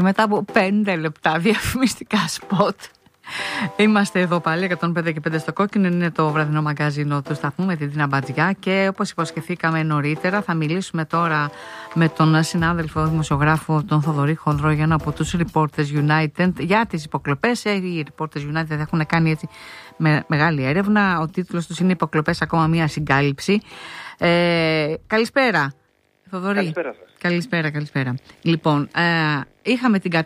και μετά από 5 λεπτά διαφημιστικά σποτ. Είμαστε εδώ πάλι 105 και 5 στο Κόκκινο. Είναι το βραδινό μαγκαζίνο του σταθμού με την Τίνα Μπατζιά. Και όπως υποσχεθήκαμε νωρίτερα, θα μιλήσουμε τώρα με τον συνάδελφο δημοσιογράφο τον Θοδωρή Χονδρόγιανο από τους Reporters United για τις υποκλοπές. Οι Reporters United έχουν κάνει έτσι μεγάλη έρευνα. Ο τίτλος τους είναι «Υποκλοπές, ακόμα μία συγκάλυψη». Καλησπέρα, Θοδωρή. Καλησπέρα σας. Καλησπέρα. Λοιπόν, είχαμε την